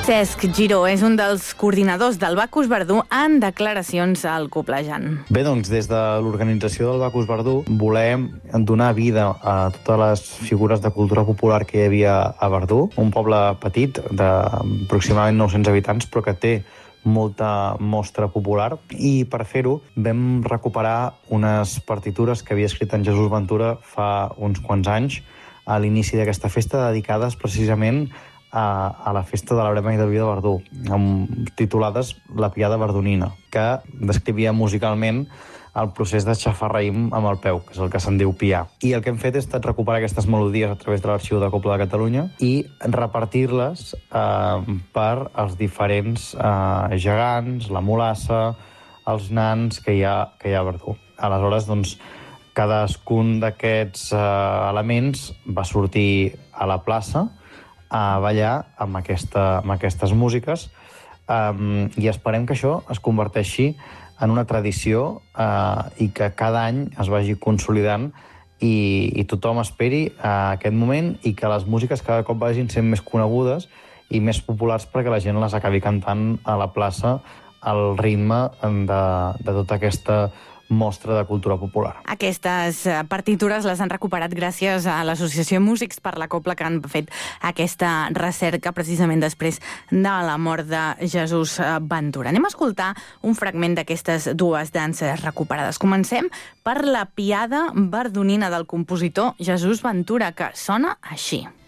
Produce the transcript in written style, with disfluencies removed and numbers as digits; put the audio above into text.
Cesc Giró és un dels coordinadors del Bacus Verdú en declaracions al Coplejant. Bé, doncs, des de l'organització del Bacus Verdú volem donar vida a totes les figures de cultura popular que hi havia a Verdú, un poble petit d'aproximadament 900 habitants, però que té molta mostra popular, i per fer-ho vam recuperar unes partitures que havia escrit en Jesús Ventura fa uns quants anys a l'inici d'aquesta festa, dedicades precisament a la festa de la Brema i del Vi de Verdú, titulades La Piada Verdunina, que descrivia musicalment el procés de xafar raïm amb el peu, que és el que se'n diu piar. I el que hem fet és recuperar aquestes melodies a través de l'Arxiu de Cobla de Catalunya i repartir-les per als diferents gegants, la mulassa, els nans que hi ha a Verdú. Aleshores, doncs, cadascun d'aquests elements va sortir a la plaça a ballar amb aquestes músiques, i esperem que això es converteixi en una tradició i que cada any es vagi consolidant i tothom esperi aquest moment i que les músiques cada cop vagin sent més conegudes i més populars perquè la gent les acabi cantant a la plaça al ritme de tota aquesta mostra de cultura popular. Aquestes partitures les han recuperat gràcies a l'Associació Músics per la Cobla, que han fet aquesta recerca precisament després de la mort de Jesús Ventura. Anem a escoltar un fragment d'aquestes dues danses recuperades. Comencem per la Piada Verdunina del compositor Jesús Ventura, que sona així.